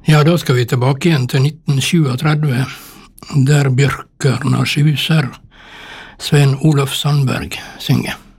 Ja, da skal vi tilbake igjen til 1937, der bjørkerne suser. Sven Olof Sandberg synger.